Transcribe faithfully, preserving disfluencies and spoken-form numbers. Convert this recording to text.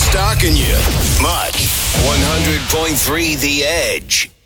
stalking you. Much. one hundred point three The Edge.